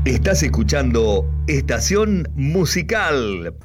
Estás escuchando Estación Musical.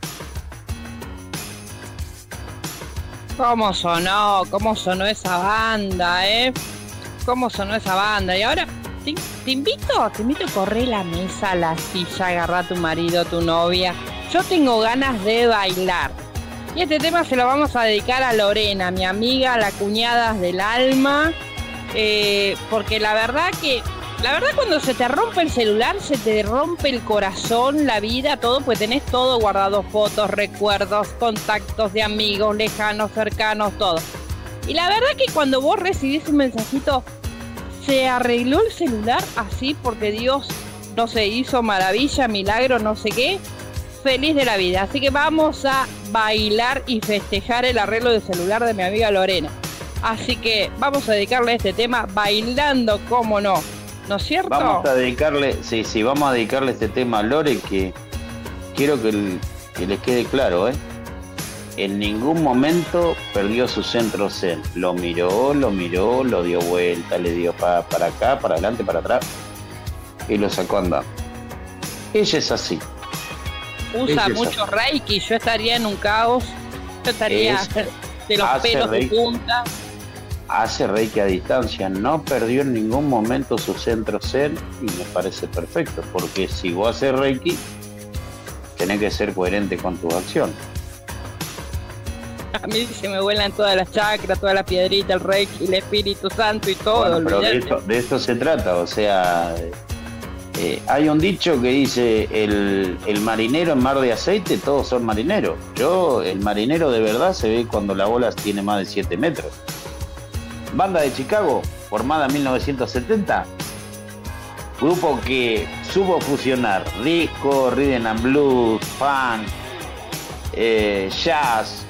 ¿Cómo sonó esa banda, ¿Cómo sonó esa banda? Y ahora te invito a correr la mesa, la silla, agarrar a tu marido, tu novia. Yo tengo ganas de bailar. Y este tema se lo vamos a dedicar a Lorena, mi amiga, la cuñada del alma. Porque la verdad cuando se te rompe el celular, se te rompe el corazón, la vida, todo, pues tenés todo guardado, fotos, recuerdos, contactos de amigos, lejanos, cercanos, todo. Y la verdad que cuando vos recibís un mensajito, se arregló el celular así porque Dios, no sé, hizo maravilla, milagro, no sé qué, feliz de la vida. Así que vamos a bailar y festejar el arreglo del celular de mi amiga Lorena. Así que vamos a dedicarle este tema bailando, cómo no. ¿No es cierto? Vamos a dedicarle este tema a Lore, que quiero que les quede claro, En ningún momento perdió su centro zen. Lo miró, lo dio vuelta, le dio para acá, para adelante, para atrás, y lo sacó a andar. Ella es así. Usa mucho Reiki, yo estaría en un caos, yo estaría de los pelos de punta. Hace Reiki a distancia, no perdió en ningún momento su centro zen y me parece perfecto, porque si vos haces Reiki, tenés que ser coherente con tus acciones. A mí se me vuelan todas las chakras, toda la piedrita, el Reiki, el Espíritu Santo y todo. Bueno, pero de esto se trata, o sea, hay un dicho que dice, el marinero en mar de aceite, todos son marineros. El marinero de verdad se ve cuando la ola tiene más de 7 metros. Banda de Chicago, formada en 1970, grupo que supo fusionar disco, rhythm and blues, funk, jazz,